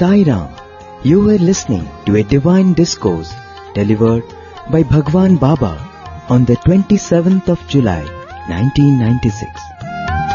Sai Ram. You were listening to a divine discourse delivered by Bhagwan Baba on the 27th of July 1996